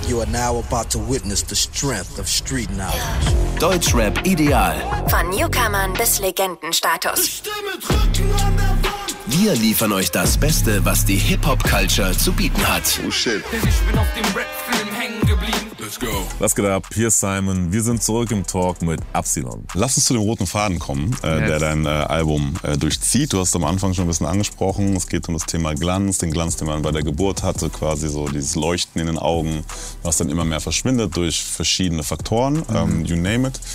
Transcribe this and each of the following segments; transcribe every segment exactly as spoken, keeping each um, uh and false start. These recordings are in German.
You are now about to witness the strength of street knowledge. Deutschrap Ideal. Von Newcomern bis Legendenstatus. Wir liefern euch das Beste, was die Hip-Hop-Culture zu bieten hat. Oh shit. Denn ich bin auf dem Rap-Film hängen geblieben. Let's go. Was geht ab? Hier ist Simon. Wir sind zurück im Talk mit Absilon. Lass uns zu dem roten Faden kommen, äh, Yes. der dein äh, Album äh, durchzieht. Du hast am Anfang schon ein bisschen angesprochen. Es geht um das Thema Glanz, den Glanz, den man bei der Geburt hatte, quasi so dieses Leuchten in den Augen, was dann immer mehr verschwindet durch verschiedene Faktoren, mhm. ähm, you name it.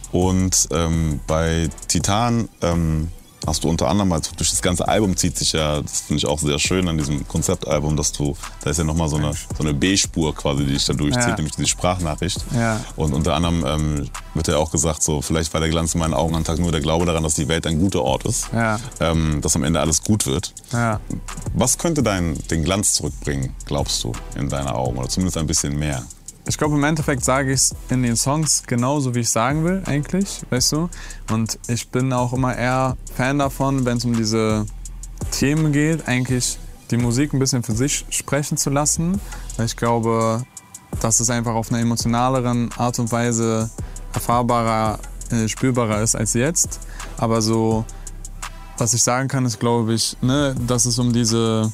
Und ähm, bei Titan ähm, hast du unter anderem, also durch das ganze Album zieht sich ja, das finde ich auch sehr schön an diesem Konzeptalbum, dass du, da ist ja nochmal so eine, so eine B-Spur quasi, die dich da durchzieht, Ja. nämlich diese Sprachnachricht. Ja. Und unter anderem ähm, wird ja auch gesagt, so vielleicht war der Glanz in meinen Augen am Tag nur der Glaube daran, dass die Welt ein guter Ort ist, Ja. ähm, dass am Ende alles gut wird. Ja. Was könnte dein, den Glanz zurückbringen, glaubst du, in deine Augen? Oder zumindest ein bisschen mehr? Ich glaube, im Endeffekt sage ich es in den Songs genauso, wie ich sagen will, eigentlich, weißt du? Und ich bin auch immer eher Fan davon, wenn es um diese Themen geht, eigentlich die Musik ein bisschen für sich sprechen zu lassen. Weil ich glaube, dass es einfach auf einer emotionaleren Art und Weise erfahrbarer, äh, spürbarer ist als jetzt. Aber so, was ich sagen kann, ist, glaube ich, ne, dass es um diese,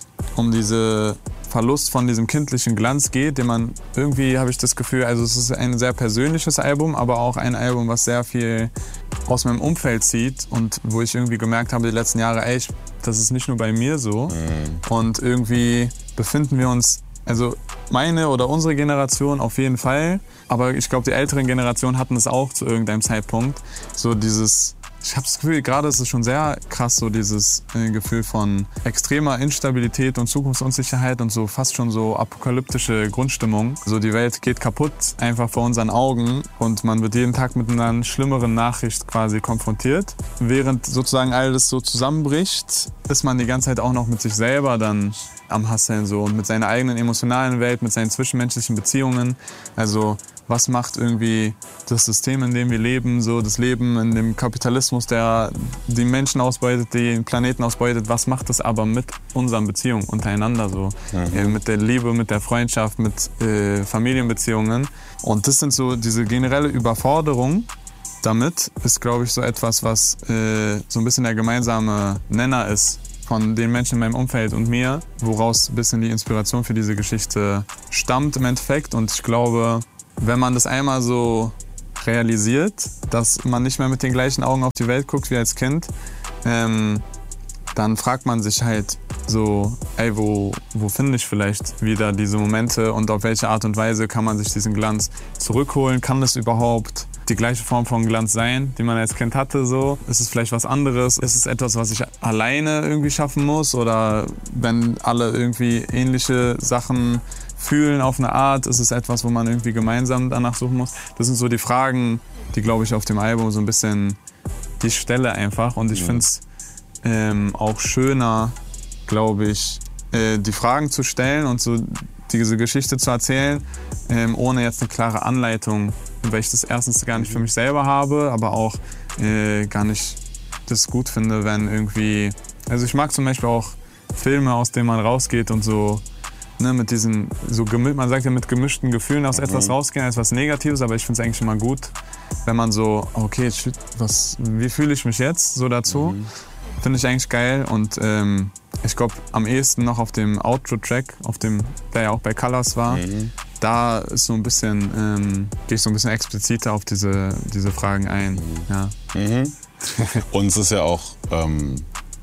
um diese Verlust von diesem kindlichen Glanz geht, den man irgendwie, habe ich das Gefühl, also es ist ein sehr persönliches Album, aber auch ein Album, was sehr viel aus meinem Umfeld zieht und wo ich irgendwie gemerkt habe die letzten Jahre, ey, ich, das ist nicht nur bei mir so. Mhm. Und irgendwie befinden wir uns, also meine oder unsere Generation auf jeden Fall, aber ich glaube, die älteren Generationen hatten es auch zu irgendeinem Zeitpunkt, so dieses, ich habe das Gefühl, gerade ist es schon sehr krass, so dieses äh, Gefühl von extremer Instabilität und Zukunftsunsicherheit und so fast schon so apokalyptische Grundstimmung. So die Welt geht kaputt, einfach vor unseren Augen und man wird jeden Tag mit einer schlimmeren Nachricht quasi konfrontiert. Während sozusagen alles so zusammenbricht, ist man die ganze Zeit auch noch mit sich selber dann am Hasseln so und mit seiner eigenen emotionalen Welt, mit seinen zwischenmenschlichen Beziehungen. Also was macht irgendwie das System, in dem wir leben, so das Leben in dem Kapitalismus, der die Menschen ausbeutet, den Planeten ausbeutet, was macht das aber mit unseren Beziehungen untereinander so? Mhm. Äh, mit der Liebe, mit der Freundschaft, mit äh, Familienbeziehungen. Und das sind so diese generelle Überforderung damit, ist glaube ich so etwas, was äh, so ein bisschen der gemeinsame Nenner ist von den Menschen in meinem Umfeld und mir, woraus ein bisschen die Inspiration für diese Geschichte stammt im Endeffekt. Und ich glaube, wenn man das einmal so realisiert, dass man nicht mehr mit den gleichen Augen auf die Welt guckt wie als Kind, ähm, dann fragt man sich halt so, ey, wo, wo finde ich vielleicht wieder diese Momente und auf welche Art und Weise kann man sich diesen Glanz zurückholen? Kann das überhaupt die gleiche Form von Glanz sein, die man als Kind hatte? So? Ist es vielleicht was anderes? Ist es etwas, was ich alleine irgendwie schaffen muss? Oder wenn alle irgendwie ähnliche Sachen fühlen auf eine Art, ist es etwas, wo man irgendwie gemeinsam danach suchen muss? Das sind so die Fragen, die, glaube ich, auf dem Album so ein bisschen die stelle einfach. Und ich ja. finde es ähm, auch schöner, glaube ich, äh, die Fragen zu stellen und so diese Geschichte zu erzählen, ähm, ohne jetzt eine klare Anleitung, weil ich das erstens gar nicht für mich selber habe, aber auch äh, gar nicht das gut finde, wenn irgendwie, also ich mag zum Beispiel auch Filme, aus denen man rausgeht und so, ne, mit diesen, so man sagt ja mit gemischten Gefühlen aus etwas rausgehen als was Negatives, aber ich finde es eigentlich immer gut, wenn man so, okay, shit, was, wie fühle ich mich jetzt so dazu? Mhm. Finde ich eigentlich geil und ähm, ich glaube am ehesten noch auf dem Outro-Track, auf dem, der ja auch bei Colors war, mhm. da ist so ein bisschen, ähm, gehe ich so ein bisschen expliziter auf diese, diese Fragen ein. Mhm. Ja. Mhm. Und es ist ja auch, ähm,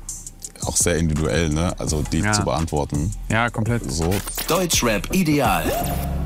auch sehr individuell, ne? Also die ja. zu beantworten. Ja, komplett. So. Deutschrap Ideal.